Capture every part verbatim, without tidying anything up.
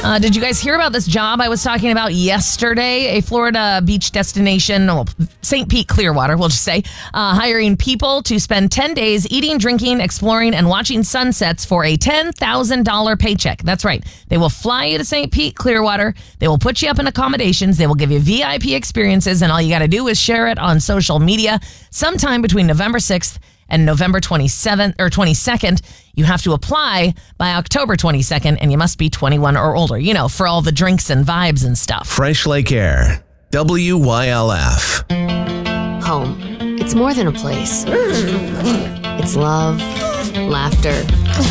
Uh, did you guys hear about this job I was talking about yesterday? A Florida beach destination, well, Saint Pete Clearwater, we'll just say, uh, hiring people to spend ten days eating, drinking, exploring, and watching sunsets for a ten thousand dollars paycheck. That's right. They will fly you to Saint Pete Clearwater. They will put you up in accommodations. They will give you V I P experiences, and all you got to do is share it on social media sometime between November sixth and November twenty-seventh or twenty-second. You have to apply by October twenty-second, and you must be twenty-one or older, you know, for all the drinks and vibes and stuff. Fresh Lake Air, W Y L F. Home. It's more than a place. It's love, laughter,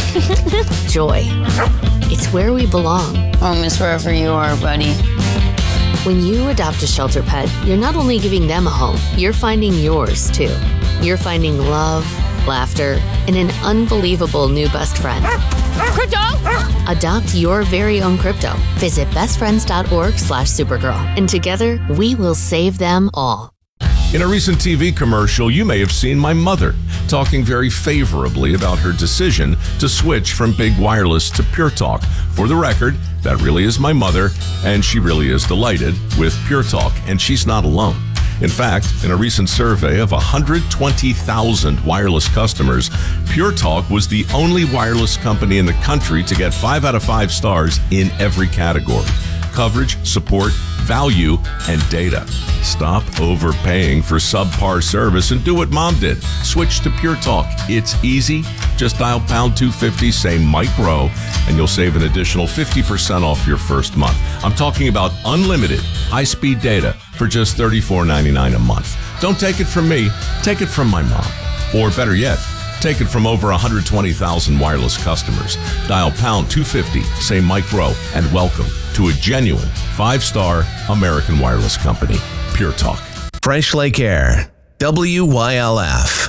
joy. It's where we belong. Home is wherever you are, buddy. When you adopt a shelter pet, you're not only giving them a home, you're finding yours, too. You're finding love, laughter, and an unbelievable new best friend. Crypto! Adopt your very own crypto. Visit bestfriends.org slash Supergirl. And together, we will save them all. In a recent T V commercial, you may have seen my mother talking very favorably about her decision to switch from big wireless to Pure Talk. For the record, that really is my mother, and she really is delighted with Pure Talk, and she's not alone. In fact, in a recent survey of one hundred twenty thousand wireless customers, Pure Talk was the only wireless company in the country to get five out of five stars in every category: coverage, support, value, and data. Stop overpaying for subpar service and do what Mom did. Switch to Pure Talk. It's easy. Just dial pound two fifty, say Mike Rowe, and you'll save an additional fifty percent off your first month. I'm talking about unlimited high-speed data for just thirty-four ninety-nine a month. Don't take it from me. Take it from my mom. Or better yet, take it from over one hundred twenty thousand wireless customers. Dial pound two fifty, say Mike Rowe, and welcome to a genuine five-star American wireless company, Pure Talk. Fresh Lake Air, W Y L F.